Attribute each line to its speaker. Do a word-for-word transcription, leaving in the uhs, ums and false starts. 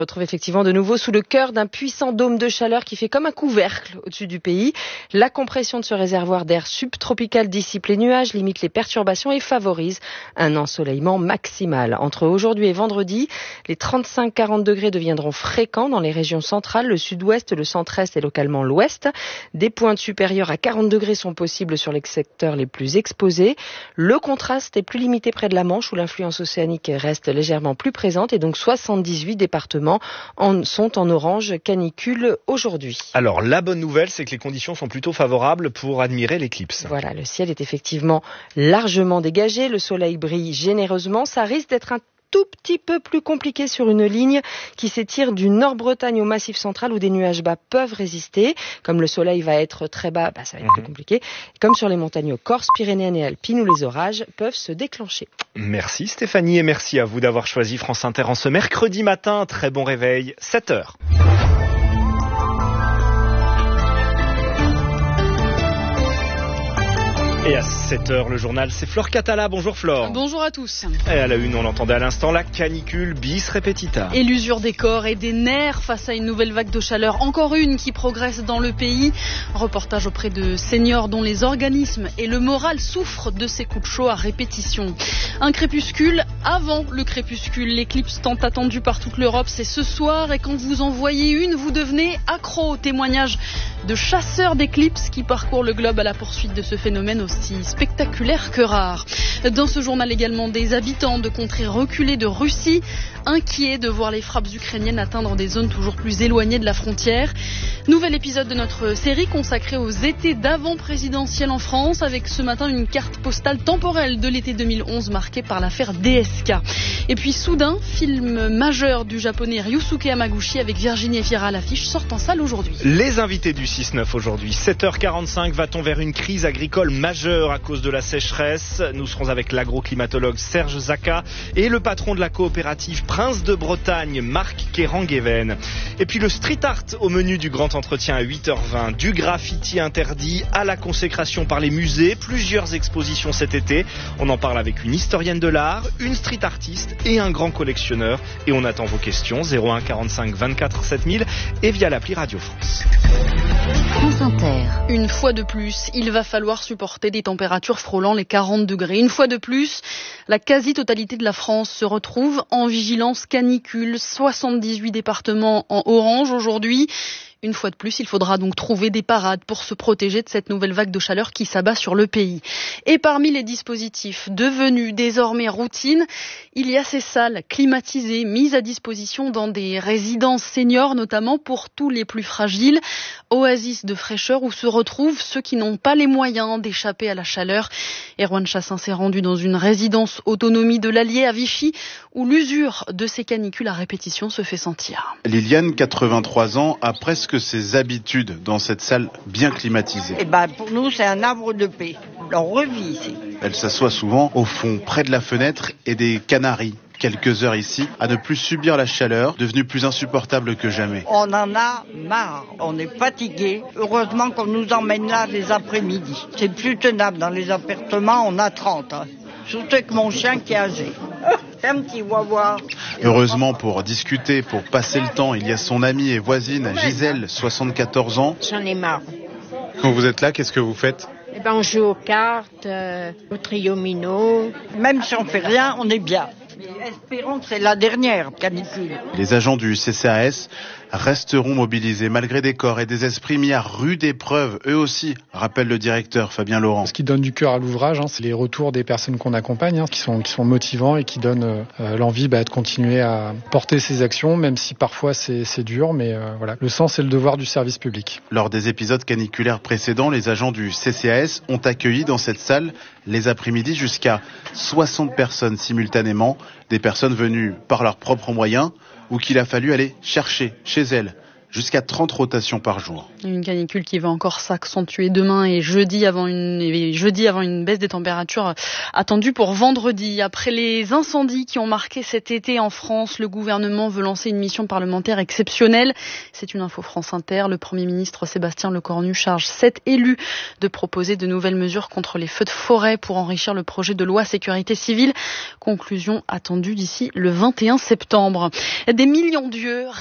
Speaker 1: On se retrouve effectivement de nouveau sous le cœur d'un puissant dôme de chaleur qui fait comme un couvercle au-dessus du pays. La compression de ce réservoir d'air subtropical dissipe les nuages, limite les perturbations et favorise un ensoleillement maximal. Entre aujourd'hui et vendredi, les trente-cinq à quarante degrés deviendront fréquents dans les régions centrales, le sud-ouest, le centre-est et localement l'ouest. Des pointes supérieures à quarante degrés sont possibles sur les secteurs les plus exposés. Le contraste est plus limité près de la Manche où l'influence océanique reste légèrement plus présente et donc soixante-dix-huit départements En, sont en orange canicule aujourd'hui.
Speaker 2: Alors la bonne nouvelle, c'est que les conditions sont plutôt favorables pour admirer l'éclipse.
Speaker 1: Voilà, le ciel est effectivement largement dégagé, le soleil brille généreusement, ça risque d'être un tout petit peu plus compliqué sur une ligne qui s'étire du Nord-Bretagne au Massif central où des nuages bas peuvent résister. Comme le soleil va être très bas, bah, ça va être mmh. plus compliqué. Comme sur les montagnes corses, pyrénéennes et alpines où les orages peuvent se déclencher.
Speaker 2: Merci Stéphanie et merci à vous d'avoir choisi France Inter en ce mercredi matin. Très bon réveil, sept heures. Et à sept heures, le journal, c'est Flore Catala. Bonjour Flore.
Speaker 3: Bonjour à tous.
Speaker 2: Et à la une, on l'entendait à l'instant, la canicule bis repetita.
Speaker 3: Et l'usure des corps et des nerfs face à une nouvelle vague de chaleur. Encore une qui progresse dans le pays. Reportage auprès de seniors dont les organismes et le moral souffrent de ces coups de chaud à répétition. Un crépuscule avant le crépuscule. L'éclipse tant attendue par toute l'Europe, c'est ce soir. Et quand vous en voyez une, vous devenez accro au témoignage de chasseurs d'éclipses qui parcourent le globe à la poursuite de ce phénomène aussi spectaculaire que rare. Dans ce journal également, des habitants de contrées reculées de Russie, inquiets de voir les frappes ukrainiennes atteindre des zones toujours plus éloignées de la frontière. Nouvel épisode de notre série consacrée aux étés d'avant-présidentielle en France, avec ce matin une carte postale temporelle de l'été deux mille onze marquée par l'affaire D S K. Et puis soudain, film majeur du japonais Ryusuke Hamaguchi avec Virginie Efira à l'affiche sort en salle aujourd'hui.
Speaker 2: Les invités du six neuf aujourd'hui, sept heures quarante-cinq, va-t-on vers une crise agricole majeure à cause de la sécheresse? Nous serons avec l'agroclimatologue Serge Zaka et le patron de la coopérative Prince de Bretagne, Marc Kéranguéven. Et puis le street art au menu du grand entretien à huit heures vingt. Du graffiti interdit à la consécration par les musées. Plusieurs expositions cet été. On en parle avec une historienne de l'art, une street artiste et un grand collectionneur. Et on attend vos questions zéro un quarante-cinq vingt-quatre sept mille et via l'appli Radio France.
Speaker 3: France Inter. Une fois de plus, il va falloir supporter des températures frôlant les quarante degrés. Une fois de plus, la quasi-totalité de la France se retrouve en vigilance canicule. soixante-dix-huit départements en orange aujourd'hui. Une fois de plus, il faudra donc trouver des parades pour se protéger de cette nouvelle vague de chaleur qui s'abat sur le pays. Et parmi les dispositifs devenus désormais routine, il y a ces salles climatisées mises à disposition dans des résidences seniors, notamment pour tous les plus fragiles. Oasis de fraîcheur où se retrouvent ceux qui n'ont pas les moyens d'échapper à la chaleur. Erwan Chassin s'est rendu dans une résidence autonomie de l'Allier à Vichy où l'usure de ces canicules à répétition se fait sentir.
Speaker 4: Liliane, quatre-vingt-trois ans, a presque ses habitudes dans cette salle bien climatisée.
Speaker 5: Eh ben, pour nous, c'est un havre de paix. On revit ici.
Speaker 4: Elle s'assoit souvent au fond, près de la fenêtre et des canaris. Quelques heures ici, à ne plus subir la chaleur, devenue plus insupportable que jamais.
Speaker 5: On en a marre, on est fatigué. Heureusement qu'on nous emmène là les après-midi. C'est plus tenable dans les appartements, on a trente. Hein. Surtout avec mon chien qui est âgé. C'est un petit wawa.
Speaker 4: Heureusement, pour discuter, pour passer le temps, il y a son amie et voisine Gisèle, soixante-quatorze ans.
Speaker 6: J'en ai marre.
Speaker 4: Quand vous êtes là, qu'est-ce que vous faites ?
Speaker 6: Eh ben, on joue aux cartes, euh, au triomino.
Speaker 5: Même si on fait rien, on est bien. Espérons que c'est la dernière canicule.
Speaker 4: Les agents du C C A S resteront mobilisés malgré des corps et des esprits mis à rude épreuve, eux aussi, rappelle le directeur Fabien Laurent.
Speaker 7: Ce qui donne du cœur à l'ouvrage, hein, c'est les retours des personnes qu'on accompagne, hein, qui sont qui sont motivants et qui donnent euh, l'envie bah, de continuer à porter ces actions, même si parfois c'est, c'est dur, mais euh, voilà, le sens et le devoir du service public.
Speaker 4: Lors des épisodes caniculaires précédents, les agents du C C A S ont accueilli dans cette salle les après-midi jusqu'à soixante personnes simultanément, des personnes venues par leurs propres moyens ou qu'il a fallu aller chercher chez elles jusqu'à trente rotations par jour.
Speaker 3: Une canicule qui va encore s'accentuer demain et jeudi avant une, et jeudi avant une baisse des températures attendue pour vendredi. Après les incendies qui ont marqué cet été en France, le gouvernement veut lancer une mission parlementaire exceptionnelle. C'est une info France Inter. Le Premier ministre Sébastien Lecornu charge sept élus de proposer de nouvelles mesures contre les feux de forêt pour enrichir le projet de loi sécurité civile. Conclusion attendue d'ici le vingt et un septembre. Des millions d'yeux